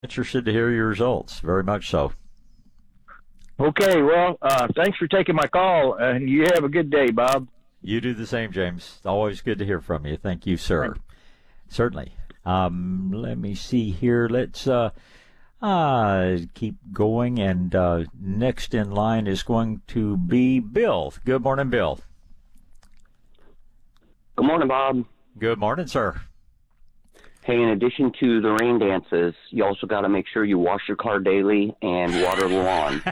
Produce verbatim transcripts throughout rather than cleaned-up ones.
Interested to hear your results. Very much so. Okay, well, uh, thanks for taking my call, and you have a good day, Bob. You do the same, James. Always good to hear from you. Thank you, sir. Certainly. Um, let me see here. Let's uh, uh, keep going. And uh, next in line is going to be Bill. Good morning, Bill. Good morning, Bob. Good morning, sir. Hey, in addition to the rain dances, you also got to make sure you wash your car daily and water the lawn.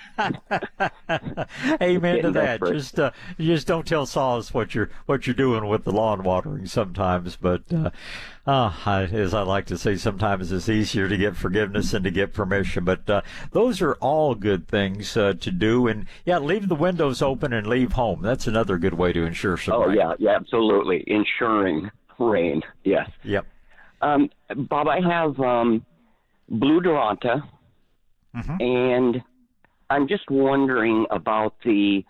Amen to that. Just uh, just don't tell Saws what you're what you're doing with the lawn watering sometimes. But uh, uh, I, as I like to say, sometimes it's easier to get forgiveness than to get permission. But uh, those are all good things uh, to do. And yeah, leave the windows open and leave home. That's another good way to ensure some Oh rain. yeah, yeah, absolutely. Ensuring rain. Yes. Yep. Um, Bob, I have um, blue Duranta, Mm-hmm. and I'm just wondering about the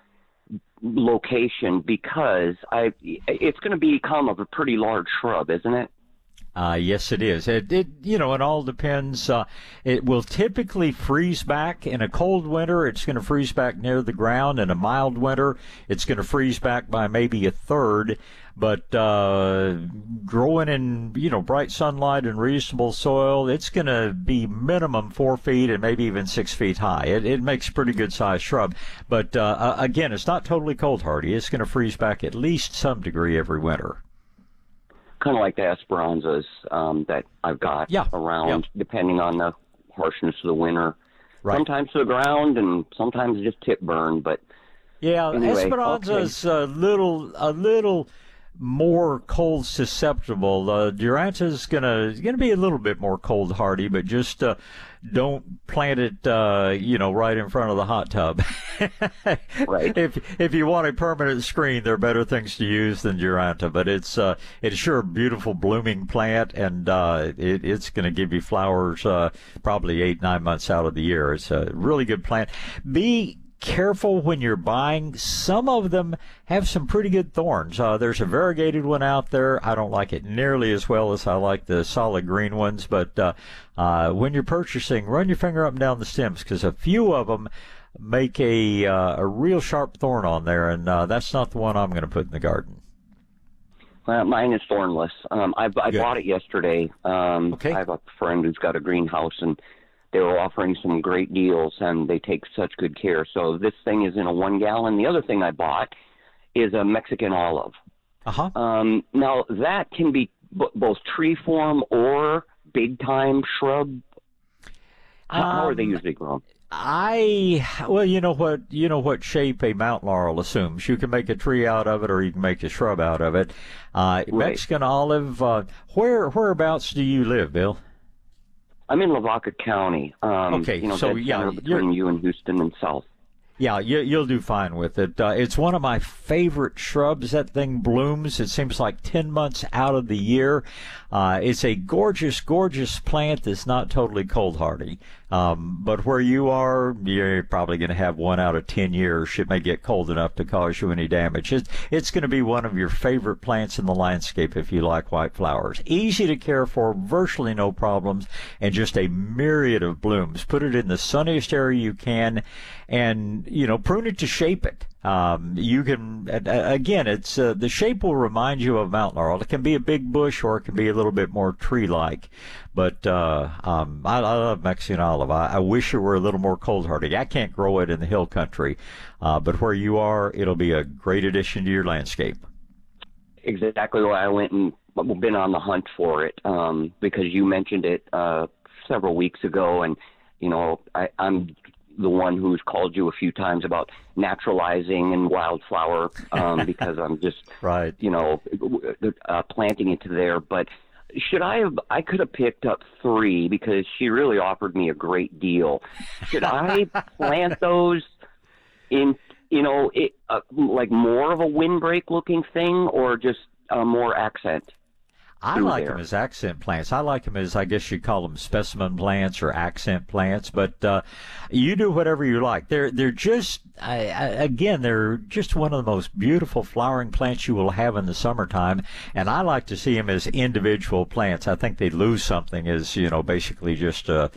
location because I it's going to become of a pretty large shrub, isn't it? Uh, yes, it is. It, it, you know, it all depends. Uh, it will typically freeze back in a cold winter. It's going to freeze back near the ground. In a mild winter, it's going to freeze back by maybe a third. But uh, growing in, you know, bright sunlight and reasonable soil, it's going to be minimum four feet and maybe even six feet high. It, it makes a pretty good sized shrub. But uh, again, it's not totally cold hardy. It's going to freeze back at least some degree every winter. Kind of like the Esperanzas um, that I've got Yeah. around, Yeah. depending on the harshness of the winter. Right. Sometimes to the ground and sometimes just tip burn. But Yeah, anyway, Esperanza's a little a little more cold susceptible. Uh, Duranta's gonna gonna be a little bit more cold hardy, but just uh, don't plant it, uh, you know, right in front of the hot tub. Right. If if you want a permanent screen, there are better things to use than Duranta. But it's uh, it's sure a beautiful blooming plant, and uh, it, it's going to give you flowers uh, probably eight nine months out of the year. It's a really good plant. Be careful when you're buying. Some of them have some pretty good thorns. Uh, there's a variegated one out there. I don't like it nearly as well as I like the solid green ones, but uh, uh, when you're purchasing, run your finger up and down the stems because a few of them make a uh, a real sharp thorn on there, and uh, that's not the one I'm going to put in the garden. Well, mine is thornless. Um, I, I Good. bought it yesterday. Um, Okay. I have a friend who's got a greenhouse, and they were offering some great deals, and they take such good care. So this thing is in a one gallon. The other thing I bought is a Mexican olive. Uh-huh. Um, now, that can be b- both tree form or big-time shrub. How, how are they Um, usually grown? I well, you know what you know what shape a mountain laurel assumes. You can make a tree out of it, or you can make a shrub out of it. Uh, Right. Mexican olive. Uh, where whereabouts do you live, Bill? I'm in Lavaca County. Um, Okay, you know, so, dead yeah, center you're- between you and Houston and South. Yeah, you, you'll do fine with it. Uh, it's one of my favorite shrubs. That thing blooms. It seems like ten months out of the year. Uh, it's a gorgeous, gorgeous plant that's not totally cold hardy. Um, but where you are, you're probably going to have one out of ten years. It may get cold enough to cause you any damage. It's, it's going to be one of your favorite plants in the landscape if you like white flowers. Easy to care for, virtually no problems, and just a myriad of blooms. Put it in the sunniest area you can, and you know, prune it to shape it. Um, you can, again, it's uh, the shape will remind you of mountain laurel. It can be a big bush or it can be a little bit more tree-like. But uh, um, I, I love Mexican olive. I, I wish it were a little more cold hardy. I can't grow it in the hill country, uh, but where you are, it'll be a great addition to your landscape. Exactly why I went and been on the hunt for it, um, because you mentioned it uh, several weeks ago, and you know, I, I'm the one who's called you a few times about naturalizing and wildflower, um, because I'm just, Right. you know, uh, planting it there. But should I have, I could have picked up three because she really offered me a great deal. Should I plant those in, you know, it, uh, like more of a windbreak looking thing or just uh, more accent? I through like there. them as accent plants. I like them as, I guess you call them specimen plants or accent plants. But uh, you do whatever you like. They're they're just I, I, again they're just one of the most beautiful flowering plants you will have in the summertime. And I like to see them as individual plants. I think they lose something as you know basically just a